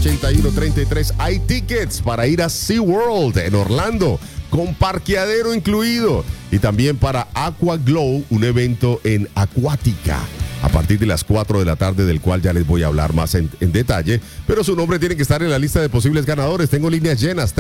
8133. Hay tickets para ir a SeaWorld en Orlando, con parqueadero incluido. Y también para Aqua Glow, un evento en Acuática, a partir de las 4 de la tarde, del cual ya les voy a hablar más en detalle. Pero su nombre tiene que estar en la lista de posibles ganadores. Tengo líneas llenas,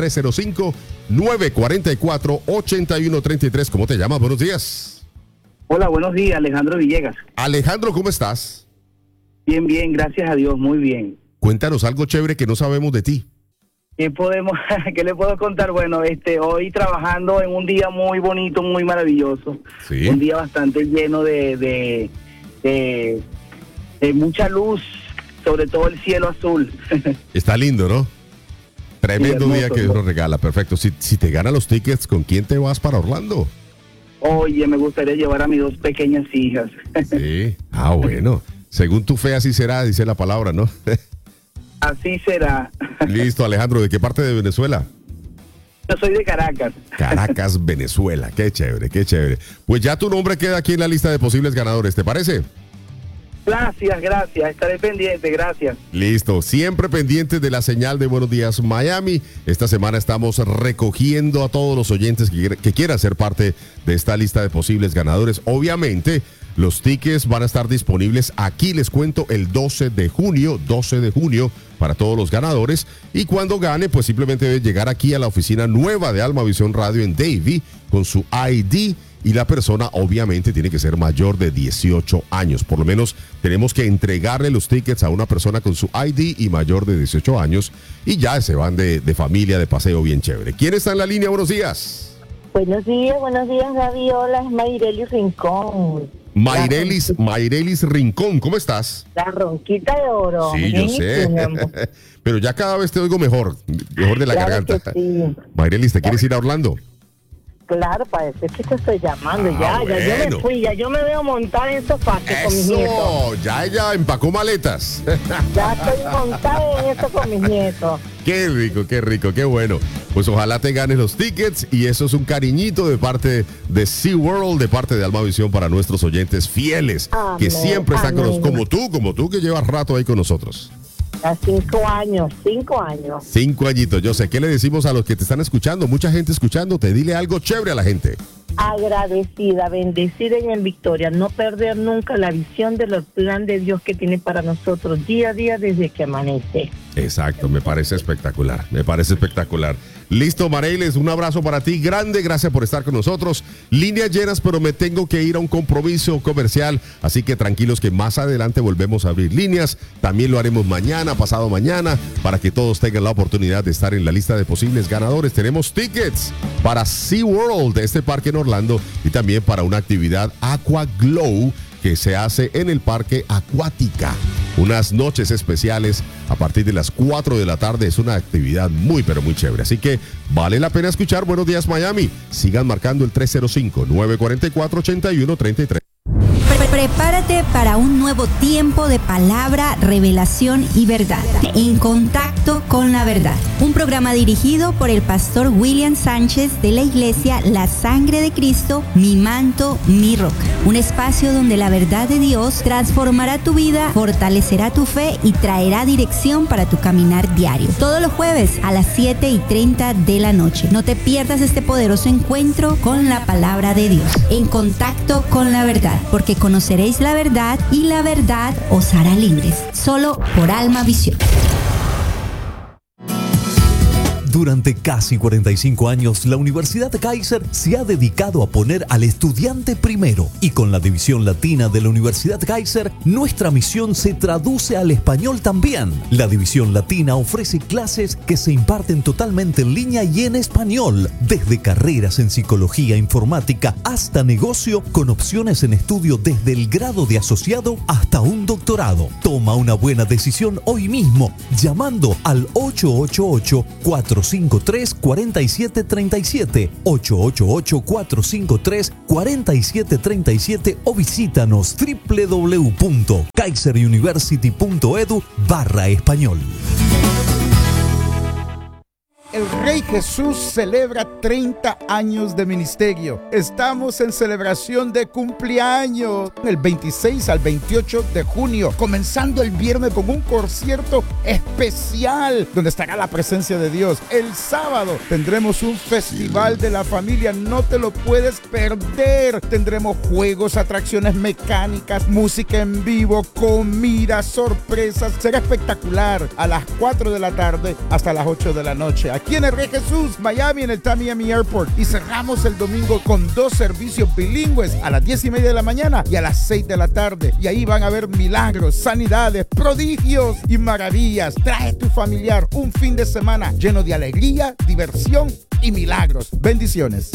305-944-8133. ¿Cómo te llamas? Buenos días. Hola, buenos días, Alejandro Villegas. Alejandro, ¿cómo estás? Bien, bien, gracias a Dios, muy bien. Cuéntanos algo chévere que no sabemos de ti. ¿Qué le puedo contar? Bueno, hoy trabajando en un día muy bonito, muy maravilloso. ¿Sí? Un día bastante lleno de mucha luz, sobre todo el cielo azul. Está lindo, ¿no? Tremendo Sí, día que Dios nos regala, perfecto. Si te ganan los tickets, ¿con quién te vas para Orlando? Oye, me gustaría llevar a mis dos pequeñas hijas. Sí, bueno. Según tu fe así será, dice la palabra, ¿no? Así será. Listo, Alejandro, ¿de qué parte de Venezuela? Yo soy de Caracas. Caracas, Venezuela. Qué chévere, qué chévere. Pues ya tu nombre queda aquí en la lista de posibles ganadores, ¿te parece? Gracias, estaré pendiente, gracias. Listo, siempre pendiente de la señal de Buenos Días Miami. Esta semana estamos recogiendo a todos los oyentes que quieran ser parte de esta lista de posibles ganadores. Obviamente, los tickets van a estar disponibles aquí, les cuento, el 12 de junio, para todos los ganadores. Y cuando gane, pues simplemente debe llegar aquí a la oficina nueva de Alma Visión Radio en Davie con su ID. Y la persona obviamente tiene que ser mayor de 18 años. Por lo menos tenemos que entregarle los tickets a una persona con su ID y mayor de 18 años. Y ya se van de familia, de paseo bien chévere. ¿Quién está en la línea? Buenos días. Buenos días, Gaby. Hola, es Mayrelis Rincón. Mayrelis Rincón, ¿cómo estás? La ronquita de oro. Sí, yo sé. Pero ya cada vez te oigo mejor de la garganta. Sí. Mayrelis, ¿te quieres ir a Orlando? Claro, parece que te estoy llamando. Ya yo me fui, ya yo me veo montada en sofá con mis nietos. Ya ella empacó maletas. Ya estoy montada en esto con mis nietos. Qué rico, qué bueno. Pues ojalá te ganes los tickets y eso es un cariñito de parte de SeaWorld, de parte de Alma Visión para nuestros oyentes fieles, que siempre están con nosotros, como tú que llevas rato ahí con nosotros. A 5 años. 5 añitos, yo sé. ¿Qué le decimos a los que te están escuchando? Mucha gente escuchándote. Dile algo chévere a la gente. Agradecida, bendecida en el Victoria. No perder nunca la visión del plan de Dios que tiene para nosotros día a día desde que amanece. Exacto, me parece espectacular. Listo, Mayrelis, un abrazo para ti, grande, gracias por estar con nosotros. Líneas llenas, pero me tengo que ir a un compromiso comercial, así que tranquilos que más adelante volvemos a abrir líneas. También lo haremos mañana, pasado mañana, para que todos tengan la oportunidad de estar en la lista de posibles ganadores. Tenemos tickets para SeaWorld, este parque en Orlando, y también para una actividad Aqua Glow que se hace en el Parque Acuática. Unas noches especiales a partir de las 4 de la tarde. Es una actividad muy, pero muy chévere. Así que vale la pena escuchar Buenos Días Miami. Sigan marcando el 305-944-8133. Prepárate para un nuevo tiempo de palabra, revelación y verdad. En contacto con la verdad. Un programa dirigido por el pastor William Sánchez de la iglesia La Sangre de Cristo, Mi Manto, Mi Roca. Un espacio donde la verdad de Dios transformará tu vida, fortalecerá tu fe y traerá dirección para tu caminar diario. Todos los jueves a las 7:30 de la noche. No te pierdas este poderoso encuentro con la palabra de Dios. En contacto con la verdad, porque conoceréis la verdad y la verdad os hará libres. Solo por Alma Visión. Durante casi 45 años, la Universidad Kaiser se ha dedicado a poner al estudiante primero. Y con la división latina de la Universidad Kaiser, nuestra misión se traduce al español también. La división latina ofrece clases que se imparten totalmente en línea y en español, desde carreras en psicología, informática, hasta negocio, con opciones en estudio desde el grado de asociado hasta un doctorado. Toma una buena decisión hoy mismo, llamando al 888-453-4737, 888-453-4737 o visítanos www.kaiseruniversity.edu/español. El Rey Jesús celebra 30 años de ministerio. Estamos en celebración de cumpleaños el 26 al 28 de junio, comenzando el viernes con un concierto especial donde estará la presencia de Dios. El sábado tendremos un festival de la familia, no te lo puedes perder. Tendremos juegos, atracciones mecánicas, música en vivo, comida, sorpresas. Será espectacular a las 4 de la tarde hasta las 8 de la noche. Aquí en el Rey Jesús, Miami, en el Tamiami Airport. Y cerramos el domingo con 2 servicios bilingües a las 10:30 de la mañana y a las 6 de la tarde. Y ahí van a haber milagros, sanidades, prodigios y maravillas. Trae tu familiar un fin de semana lleno de alegría, diversión y milagros. Bendiciones.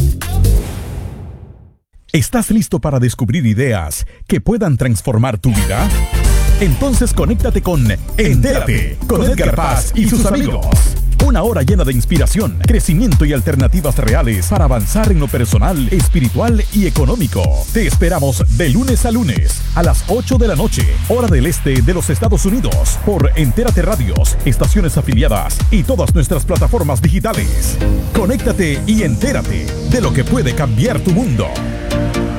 ¿Estás listo para descubrir ideas que puedan transformar tu vida? Entonces conéctate con Entérate con Edgar Paz y sus amigos. Una hora llena de inspiración, crecimiento y alternativas reales para avanzar en lo personal, espiritual y económico. Te esperamos de lunes a lunes a las 8 de la noche, hora del este de los Estados Unidos, por Entérate Radios, estaciones afiliadas y todas nuestras plataformas digitales. Conéctate y entérate de lo que puede cambiar tu mundo.